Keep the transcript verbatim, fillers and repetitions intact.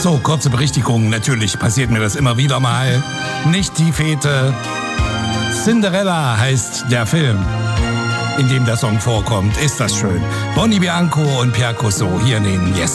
So, kurze Berichtigung. Natürlich passiert mir das immer wieder mal. Nicht die Fete. Cinderella heißt der Film, in dem der Song vorkommt. Ist das schön. Boni Bianco und Pierre Cosso hier in den Yes